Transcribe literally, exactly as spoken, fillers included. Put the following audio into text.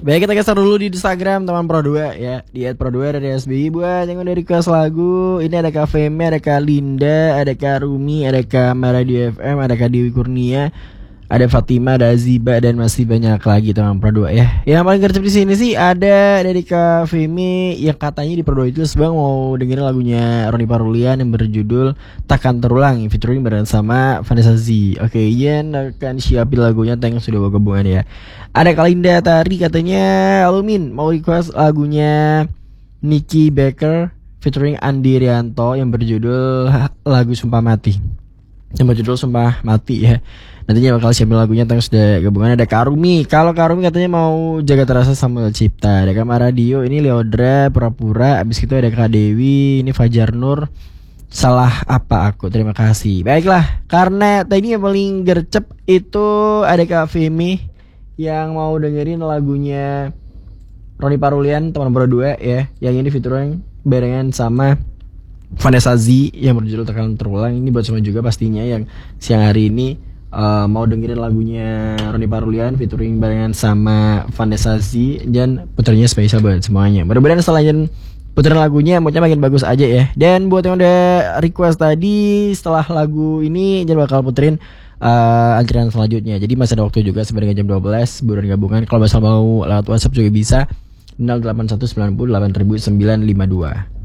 Baik, kita geser dulu di Instagram teman Pro dua ya. Di at Pro dua dari S B I buat yang udah request lagu. Ini ada Kak Feme, ada Kak Linda, ada Kak Rumi, ada Kak Maradio F M, ada Kak Dewi Kurnia, ada Fatima, ada Aziba, dan masih banyak lagi teman Pro dua ya. Yang paling gercep di sini sih ada dari Kak Femi yang katanya di Pro dua itu sebang mau dengerin lagunya Roni Parulian yang berjudul Takkan Terulang featuring bareng sama Vanessa Z. Oke, Ian akan siapin lagunya, thanks sudah bawa gabungan ya. Ada Kak Linda Tari katanya Alumin mau request lagunya Nicky Baker featuring Andi Rianto yang berjudul lagu Sumpah Mati. Yang berjudul Sumpah Mati ya. Nantinya bakal siapin lagunya, thanks sudah gabungan. Ada Karumi. Kalau Karumi katanya mau Jaga Terasa Samuel Cipta. Ada Kak Radio, ini Leodra Pura-Pura. Abis itu ada Kak Dewi, ini Fajar Nur. Salah apa aku? Terima kasih. Baiklah, karena tadi yang paling gercep itu ada Kak Femi yang mau dengerin lagunya Roni Parulian teman Pro dua ya. Yang ini featuring barengan sama Vanessa Z yang berjudul Takkan Terulang. Ini buat semua juga pastinya yang siang hari ini uh, mau dengerin lagunya Roni Parulian featuring barengan sama Vanessa Z, dan puternya spesial buat semuanya. Mudah-mudahan setelah putaran lagunya moodnya makin bagus aja ya. Dan buat yang udah request tadi, setelah lagu ini jangan bakal puterin uh, antrian selanjutnya. Jadi masih ada waktu juga sampai dengan jam dua belas buruan gabungan. Kalau misal mau lewat WhatsApp juga bisa nol delapan satu sembilan nol delapan sembilan lima dua.